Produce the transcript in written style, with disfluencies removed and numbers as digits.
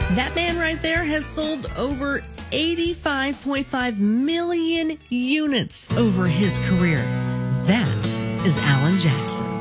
That man right there has sold over 85.5 million units over his career. That is Alan Jackson.